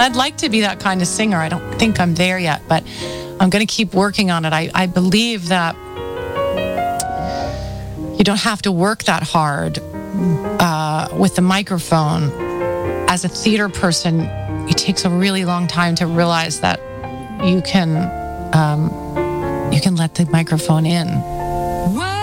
I'd like to be that kind of singer. I don't think I'm there yet, but I'm going to keep working on it. I believe that you don't have to work that hard with the microphone. As a theater person, it takes a really long time to realize that you can let the microphone in.